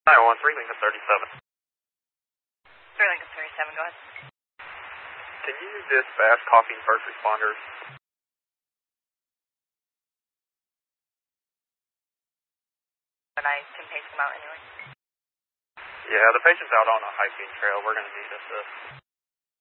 913, Lincoln 37. 3 Lincoln 37, go ahead. Can you dispatch coughing first responders? But I can pace them out anyway. Yeah, the patient's out on a hiking trail. We're going to need assist.